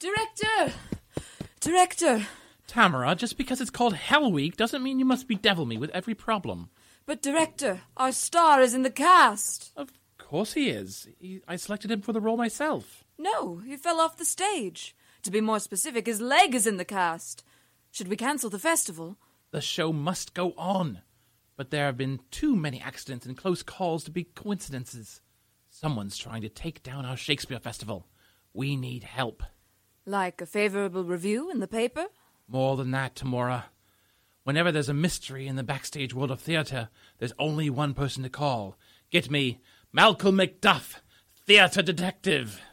Director! Director! Tamara, just because it's called Hell Week doesn't mean you must bedevil me with every problem. But, Director, our star is in the cast. Of course he is. I selected him for the role myself. No, he fell off the stage. To be more specific, his leg is in the cast. Should we cancel the festival? The show must go on. But there have been too many accidents and close calls to be coincidences. Someone's trying to take down our Shakespeare Festival. We need help. Like a favourable review in the paper? More than that, Tamora. Whenever there's a mystery in the backstage world of theatre, there's only one person to call. Get me Malcolm Macduff, theatre detective.